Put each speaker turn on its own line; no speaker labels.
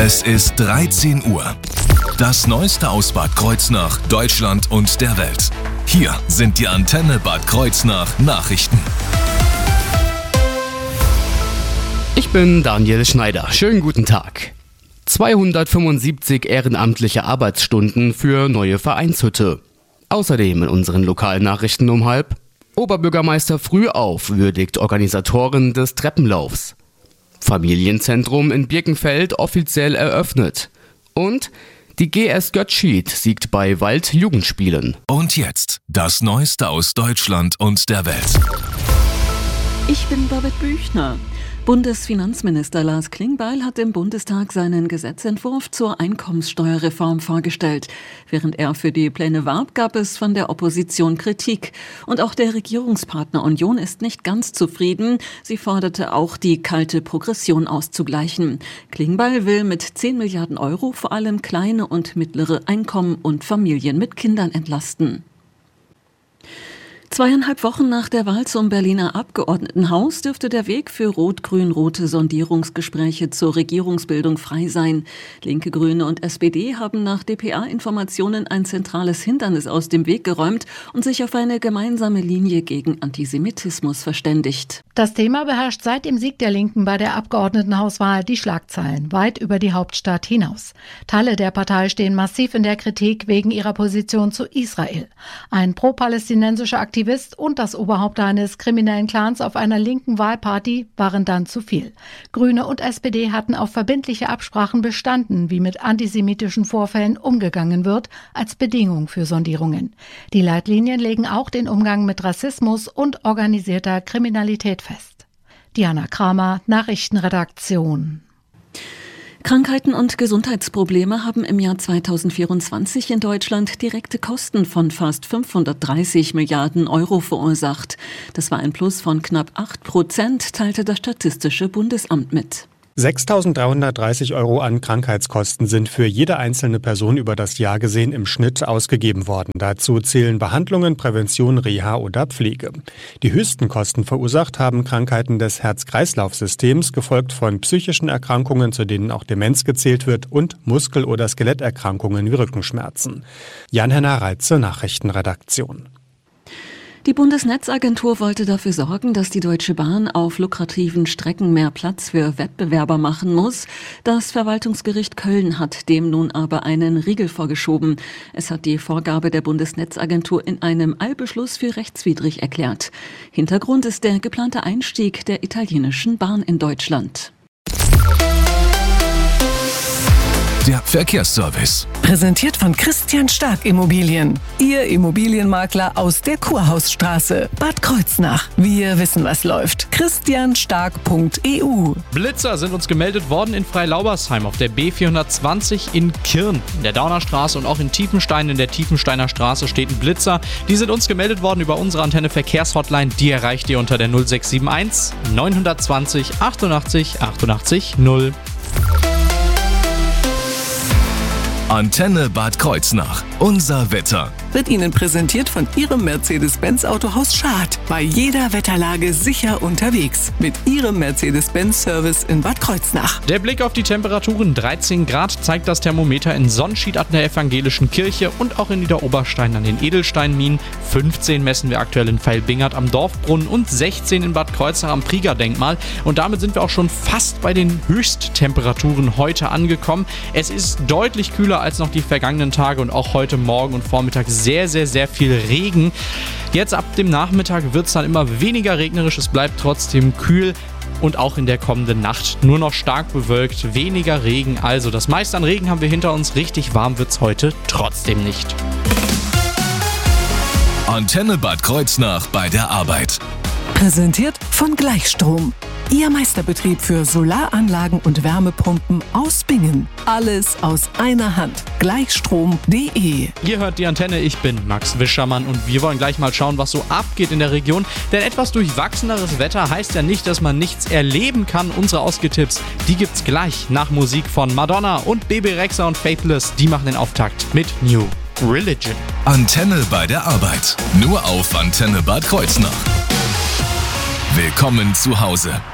Es ist 13 Uhr. Das Neueste aus Bad Kreuznach, Deutschland und der Welt. Hier sind die Antenne Bad Kreuznach Nachrichten.
Ich bin Daniel Schneider. Schönen guten Tag. 275 ehrenamtliche Arbeitsstunden für neue Vereinshütte. Außerdem in unseren Lokalnachrichten um 12:30. Oberbürgermeister Frühauf würdigt Organisatoren des Treppenlaufs. Familienzentrum in Birkenfeld offiziell eröffnet. Und die GS Götzschied siegt bei Wald-Jugendspielen.
Und jetzt das Neueste aus Deutschland und der Welt.
Ich bin Babette Büchner. Bundesfinanzminister Lars Klingbeil hat im Bundestag seinen Gesetzentwurf zur Einkommenssteuerreform vorgestellt. Während er für die Pläne warb, gab es von der Opposition Kritik. Und auch der Regierungspartner Union ist nicht ganz zufrieden. Sie forderte auch, die kalte Progression auszugleichen. Klingbeil will mit 10 Milliarden Euro vor allem kleine und mittlere Einkommen und Familien mit Kindern entlasten. 2,5 Wochen nach der Wahl zum Berliner Abgeordnetenhaus dürfte der Weg für rot-grün-rote Sondierungsgespräche zur Regierungsbildung frei sein. Linke, Grüne und SPD haben nach dpa-Informationen ein zentrales Hindernis aus dem Weg geräumt und sich auf eine gemeinsame Linie gegen Antisemitismus verständigt.
Das Thema beherrscht seit dem Sieg der Linken bei der Abgeordnetenhauswahl die Schlagzeilen weit über die Hauptstadt hinaus. Teile der Partei stehen massiv in der Kritik wegen ihrer Position zu Israel. Ein pro-palästinensischer Aktivist und das Oberhaupt eines kriminellen Clans auf einer linken Wahlparty waren dann zu viel. Grüne und SPD hatten auf verbindliche Absprachen bestanden, wie mit antisemitischen Vorfällen umgegangen wird, als Bedingung für Sondierungen. Die Leitlinien legen auch den Umgang mit Rassismus und organisierter Kriminalität fest. Diana Kramer, Nachrichtenredaktion.
Krankheiten und Gesundheitsprobleme haben im Jahr 2024 in Deutschland direkte Kosten von fast 530 Milliarden Euro verursacht. Das war ein Plus von knapp 8%, teilte das Statistische Bundesamt mit.
6.330 Euro an Krankheitskosten sind für jede einzelne Person über das Jahr gesehen im Schnitt ausgegeben worden. Dazu zählen Behandlungen, Prävention, Reha oder Pflege. Die höchsten Kosten verursacht haben Krankheiten des Herz-Kreislauf-Systems, gefolgt von psychischen Erkrankungen, zu denen auch Demenz gezählt wird, und Muskel- oder Skeletterkrankungen wie Rückenschmerzen. Jan-Henner Reitze, Nachrichtenredaktion.
Die Bundesnetzagentur wollte dafür sorgen, dass die Deutsche Bahn auf lukrativen Strecken mehr Platz für Wettbewerber machen muss. Das Verwaltungsgericht Köln hat dem nun aber einen Riegel vorgeschoben. Es hat die Vorgabe der Bundesnetzagentur in einem Eilbeschluss für rechtswidrig erklärt. Hintergrund ist der geplante Einstieg der italienischen Bahn in Deutschland.
Der Verkehrsservice.
Präsentiert von Christian Stark Immobilien. Ihr Immobilienmakler aus der Kurhausstraße, Bad Kreuznach. Wir wissen, was läuft. christianstark.eu.
Blitzer sind uns gemeldet worden in Freilaubersheim auf der B420 in Kirn. In der Daunerstraße und auch in Tiefenstein in der Tiefensteiner Straße steht ein Blitzer. Die sind uns gemeldet worden über unsere Antenne Verkehrshotline. Die erreicht ihr unter der 0671 920 88 88 0.
Antenne Bad Kreuznach. Unser Wetter.
Wird Ihnen präsentiert von Ihrem Mercedes-Benz Autohaus Schad. Bei jeder Wetterlage sicher unterwegs. Mit Ihrem Mercedes-Benz-Service in Bad Kreuznach.
Der Blick auf die Temperaturen: 13 Grad zeigt das Thermometer in Sonnenschied an der Evangelischen Kirche und auch in Niederoberstein an den Edelsteinminen. 15 messen wir aktuell in Veilbingert am Dorfbrunnen und 16 in Bad Kreuznach am Prieger-Denkmal. Und damit sind wir auch schon fast bei den Höchsttemperaturen heute angekommen. Es ist deutlich kühler als noch die vergangenen Tage und auch heute Morgen und Vormittag sehr, sehr, sehr viel Regen. Jetzt ab dem Nachmittag wird es dann immer weniger regnerisch, es bleibt trotzdem kühl und auch in der kommenden Nacht nur noch stark bewölkt, weniger Regen. Also das meiste an Regen haben wir hinter uns, richtig warm wird es heute trotzdem nicht.
Antenne Bad Kreuznach bei der Arbeit.
Präsentiert von Gleichstrom. Ihr Meisterbetrieb für Solaranlagen und Wärmepumpen aus Bingen. Alles aus einer Hand. Gleichstrom.de.
Ihr hört die Antenne, ich bin Max Wischermann und wir wollen gleich mal schauen, was so abgeht in der Region. Denn etwas durchwachseneres Wetter heißt ja nicht, dass man nichts erleben kann. Unsere Ausgetipps, die gibt's gleich nach Musik von Madonna und Bebe Rexha und Faithless. Die machen den Auftakt mit New Religion.
Antenne bei der Arbeit. Nur auf Antenne Bad Kreuznach. Willkommen zu Hause.